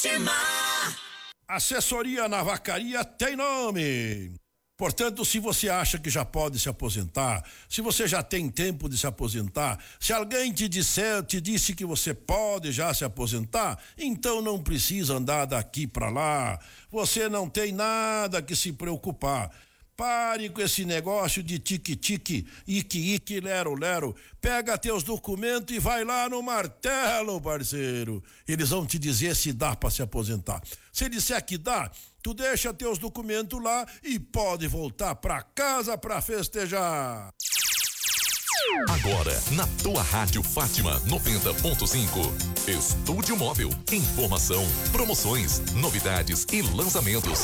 Fátima. Assessoria na Vacaria tem nome. Portanto, se você acha que já pode se aposentar, se você já tem tempo de se aposentar, se alguém te disse que você pode já se aposentar, então não precisa andar daqui para lá. Você não tem nada que se preocupar. Pare com esse negócio de tique-tique, ique-ique, lero-lero. Pega teus documentos e vai lá no martelo, parceiro. Eles vão te dizer se dá para se aposentar. Se disser que dá, tu deixa teus documentos lá e pode voltar pra casa pra festejar. Agora, na tua Rádio Fátima 90.5. Estúdio Móvel. Informação, promoções, novidades e lançamentos.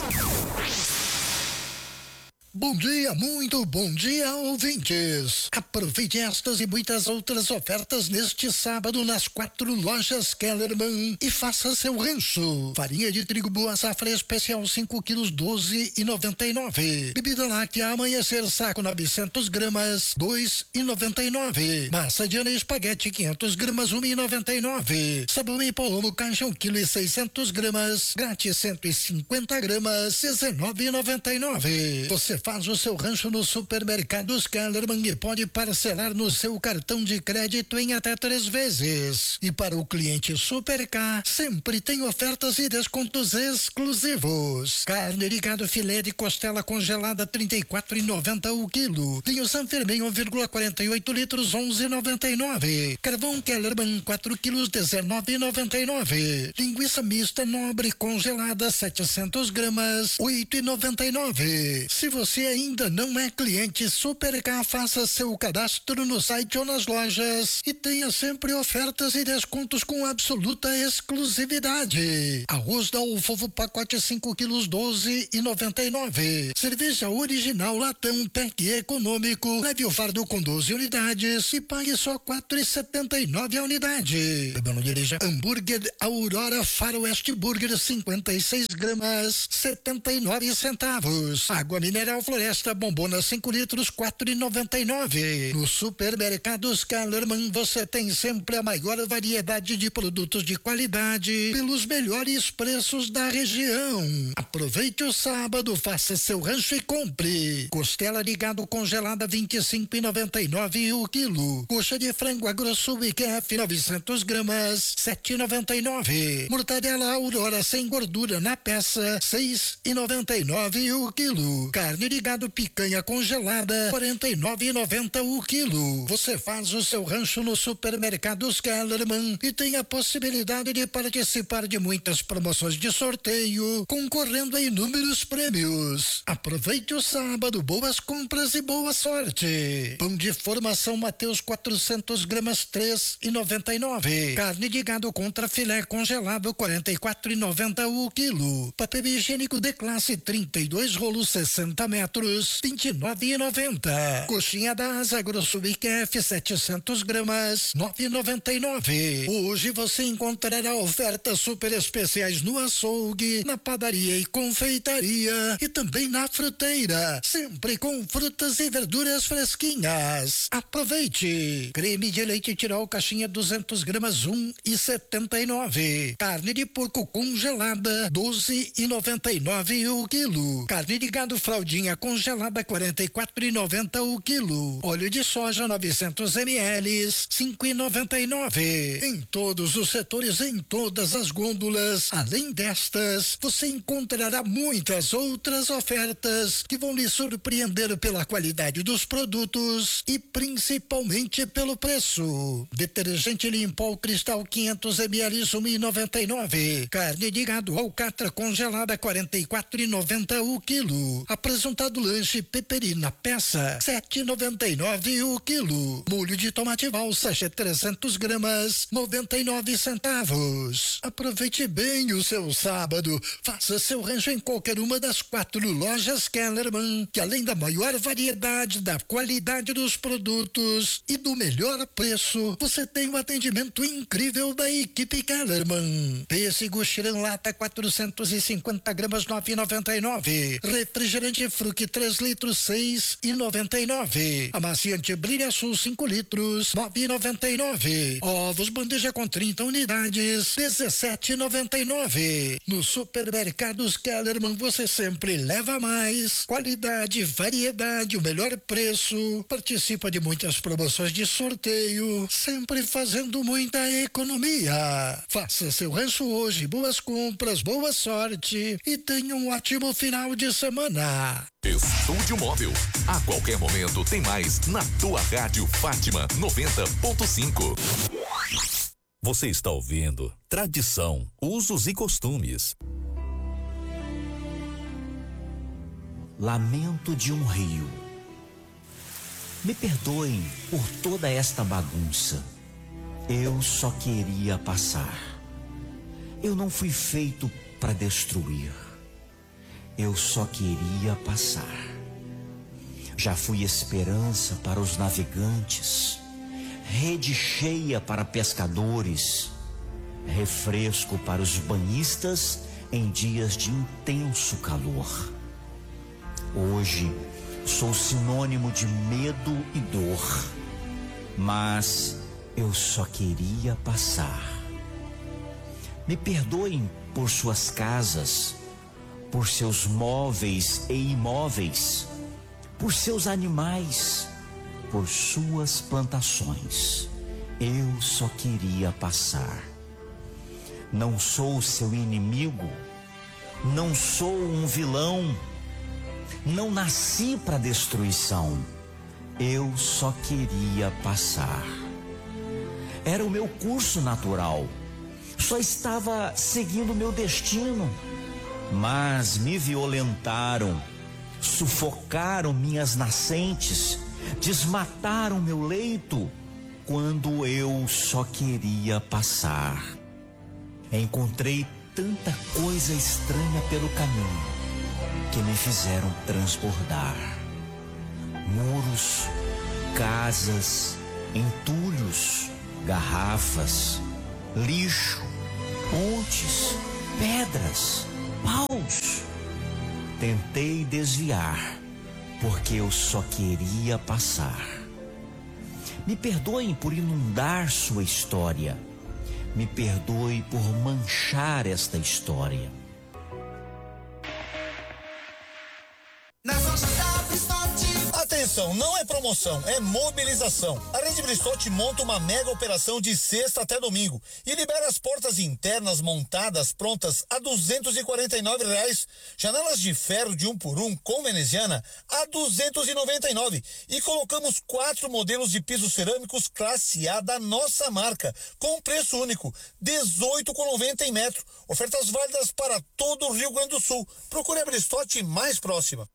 Bom dia, muito bom dia, ouvintes. Aproveite estas e muitas outras ofertas neste sábado nas 4 lojas Kellerman e faça seu rancho. Farinha de trigo boa safra especial 5 quilos 12,99. Bebida láctea Amanhecer saco 900 gramas 2,99. Massa de ana espaguete 500 gramas 1,99. Sabão em pó Omo caixa 1 quilo e 600 gramas grátis 150 gramas 19,99. Você faz o seu rancho no Supermercados Kellerman e pode parcelar no seu cartão de crédito em até 3 vezes. E para o cliente Super K, sempre tem ofertas e descontos exclusivos. Carne de gado filé de costela congelada 34,90 o quilo. Vinho San Fermin 1,48 litros 11,99. Carvão Kellerman 4 quilos 19,99. Linguiça mista nobre congelada 700 gramas 8,99. Se você ainda não é cliente Super K, faça seu cadastro no site ou nas lojas e tenha sempre ofertas e descontos com absoluta exclusividade. Arroz da Alfofo pacote 5 quilos 12,99. Cerveja original latão PEC econômico. Leve o fardo com 12 unidades e pague só 4,79 a unidade. Não dirija. Hambúrguer Aurora Faroeste Burger 56 gramas 79 centavos. Água mineral Floresta Bombona 5 litros 4,99. No Supermercados Kellerman você tem sempre a maior variedade de produtos de qualidade pelos melhores preços da região. Aproveite o sábado, faça seu rancho e compre. Costela de gado congelada 25,99 o quilo. Coxa de frango agrosul IQF 900 gramas 7,99. Mortadela Aurora sem gordura na peça 6,99 o quilo. Carne de gado picanha congelada 49,90 o quilo. Você faz o seu rancho no Supermercados Kellerman e tem a possibilidade de participar de muitas promoções de sorteio, concorrendo a inúmeros prêmios. Aproveite o sábado, boas compras e boa sorte. Pão de formação Mateus 400 gramas 3,99. Carne de gado contra filé congelado 44,90 o quilo. Papel higiênico de classe 32 rolos 60 metros 29,90. Coxinha da Asa Grosso IQF 700 gramas 9,99. Hoje você encontrará ofertas super especiais no açougue, na padaria e confeitaria e também na fruteira, sempre com frutas e verduras fresquinhas. Aproveite. Creme de leite Tirol caixinha 200 gramas 1,79. Carne de porco congelada 12,99 o quilo. Carne de gado fraldinha congelada 44,90 o quilo. Óleo de soja 900 ml 5,99. Em todos os setores, em todas as gôndolas. Além destas, você encontrará muitas outras ofertas que vão lhe surpreender pela qualidade dos produtos e principalmente pelo preço. Detergente Limpol Cristal 500 ml 1,99. Carne de gado alcatra congelada 44,90 o quilo. Apresentado lanche peperina peça 7,99 o quilo. Molho de tomate valsa 300 gramas 99 centavos. Aproveite bem o seu sábado. Faça seu rancho em qualquer uma das 4 lojas Kellerman, que além da maior variedade, da qualidade dos produtos e do melhor preço, você tem um atendimento incrível da equipe Kellerman. Pêssego Chiran lata 450 gramas 9,99. Refrigerante fruta Truque 3 litros, 6,99. Amaciante Brilha Sul 5 litros, 9,99. Ovos bandeja com 30 unidades, 17,99. No Supermercados Kellerman você sempre leva mais. Qualidade, variedade, o melhor preço. Participa de muitas promoções de sorteio, sempre fazendo muita economia. Faça seu rancho hoje, boas compras, boa sorte e tenha um ótimo final de semana. Estúdio Móvel. A qualquer momento tem mais na tua rádio Fátima 90.5. Você está ouvindo Tradição, Usos e Costumes. Lamento de um rio. Me perdoem por toda esta bagunça. Eu só queria passar. Eu não fui feito para destruir. Eu só queria passar. Já fui esperança para os navegantes, rede cheia para pescadores, refresco para os banhistas em dias de intenso calor. Hoje sou sinônimo de medo e dor, mas eu só queria passar. Me perdoem por suas casas, por seus móveis e imóveis, por seus animais, por suas plantações. Eu só queria passar. Não sou seu inimigo, não sou um vilão, não nasci para destruição. Eu só queria passar. Era o meu curso natural. Só estava seguindo meu destino. Mas me violentaram, sufocaram minhas nascentes, desmataram meu leito, quando eu só queria passar. Encontrei tanta coisa estranha pelo caminho, que me fizeram transbordar. Muros, casas, entulhos, garrafas, lixo, pontes, pedras, paus. Tentei desviar, porque eu só queria passar. Me perdoem por inundar sua história. Me perdoe por manchar esta história. Atenção, não é promoção, é mobilização. A Rede Bristotti monta uma mega operação de sexta até domingo e libera as portas internas montadas prontas a R$249. Janelas de ferro de 1x1 com veneziana a R$299. E colocamos 4 modelos de pisos cerâmicos classe A da nossa marca, com preço único, R$18,90 em metro. Ofertas válidas para todo o Rio Grande do Sul. Procure a Bristotti mais próxima.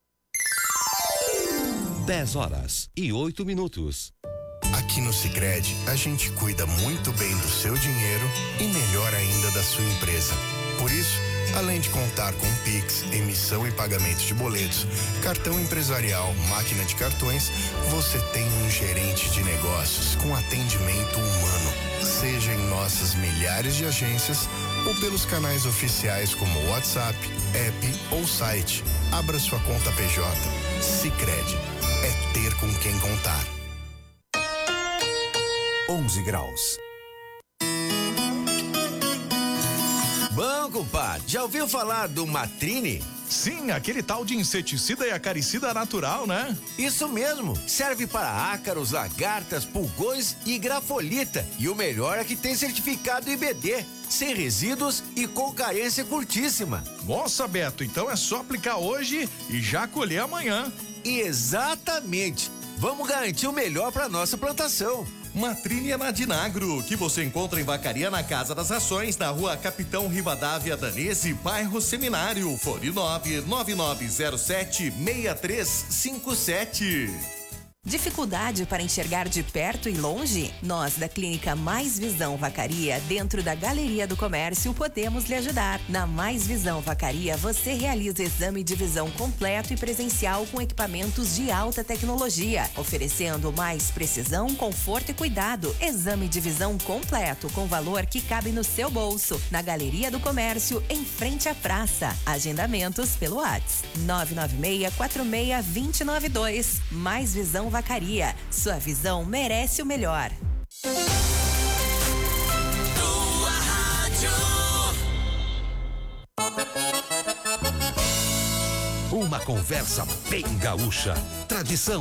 10h08. Aqui no Sicredi, a gente cuida muito bem do seu dinheiro e melhor ainda da sua empresa. Por isso, além de contar com Pix, emissão e pagamento de boletos, cartão empresarial, máquina de cartões, você tem um gerente de negócios com atendimento humano. Seja em nossas milhares de agências ou pelos canais oficiais como WhatsApp, app ou site. Abra sua conta PJ. Sicredi. É ter com quem contar. 11 graus. Bom, compadre, já ouviu falar do Matrine? Sim, aquele tal de inseticida e acaricida natural, né? Isso mesmo, serve para ácaros, lagartas, pulgões e grafolita. E o melhor é que tem certificado IBD, sem resíduos e com carência curtíssima. Nossa, Beto, então é só aplicar hoje e já colher amanhã. Exatamente, vamos garantir o melhor para nossa plantação. Matrine é na Dinagro, que você encontra em Vacaria na Casa das Rações, na Rua Capitão Rivadavia Danese, bairro Seminário, Fone 99907-6357. Dificuldade para enxergar de perto e longe? Nós, da Clínica Mais Visão Vacaria, dentro da Galeria do Comércio, podemos lhe ajudar. Na Mais Visão Vacaria, você realiza exame de visão completo e presencial com equipamentos de alta tecnologia, oferecendo mais precisão, conforto e cuidado. Exame de visão completo com valor que cabe no seu bolso. Na Galeria do Comércio, em frente à praça. Agendamentos pelo WhatsApp 996462092. Mais Visão Vacaria. Sua visão merece o melhor. Tua rádio. Uma conversa bem gaúcha. Tradição.